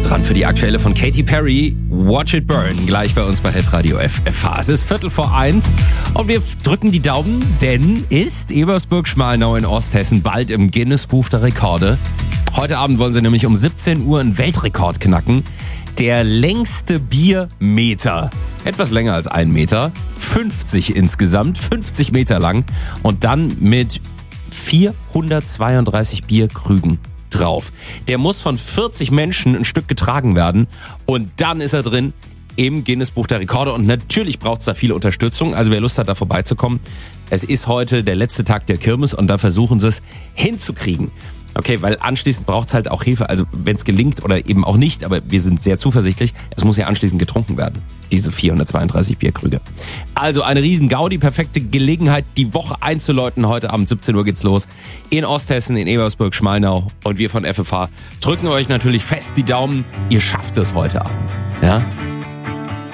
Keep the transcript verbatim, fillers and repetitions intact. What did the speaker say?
Dran für die aktuelle von Katy Perry, Watch It Burn, gleich bei uns bei Hitradio F H. Es ist Viertel vor eins und wir drücken die Daumen, denn ist Ebersburg-Schmalnau in Osthessen bald im Guinness-Buch der Rekorde. Heute Abend wollen sie nämlich um siebzehn Uhr einen Weltrekord knacken. Der längste Biermeter, etwas länger als ein Meter, fünfzig insgesamt, fünfzig Meter lang und dann mit vierhundertzweiunddreißig Bierkrügen drauf. Der muss von vierzig Menschen ein Stück getragen werden und dann ist er drin im Guinness-Buch der Rekorde und natürlich braucht es da viele Unterstützung, also wer Lust hat, da vorbeizukommen. Es ist heute der letzte Tag der Kirmes und da versuchen sie es hinzukriegen. Okay, weil anschließend braucht es halt auch Hilfe, also wenn es gelingt oder eben auch nicht, aber wir sind sehr zuversichtlich, es muss ja anschließend getrunken werden, diese vierhundertzweiunddreißig Bierkrüge. Also eine riesen Gaudi, perfekte Gelegenheit, die Woche einzuläuten. Heute Abend siebzehn Uhr geht's los in Osthessen, in Ebersburg-Schmalnau und wir von F F H drücken euch natürlich fest die Daumen, ihr schafft es heute Abend, ja?